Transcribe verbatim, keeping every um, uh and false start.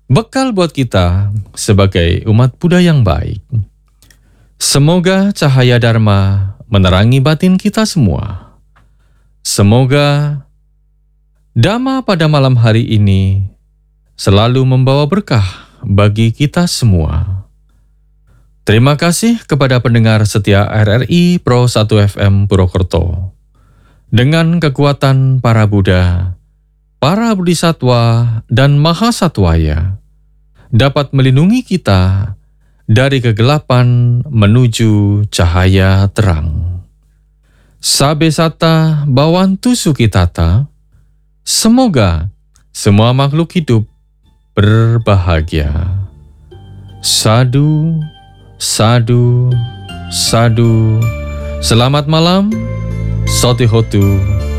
bekal buat kita sebagai umat Buddha yang baik. Semoga cahaya Dharma menerangi batin kita semua. Semoga Dhamma pada malam hari ini selalu membawa berkah bagi kita semua. Terima kasih kepada pendengar setia R R I Pro satu F M Purwokerto. Dengan kekuatan para Buddha, para Bodhisattva dan Mahasatwaya dapat melindungi kita dari kegelapan menuju cahaya terang. Sabe sata bawantu sukitata, semoga semua makhluk hidup berbahagia. Sadu, sadu, sadu. Selamat malam, Sotihotu.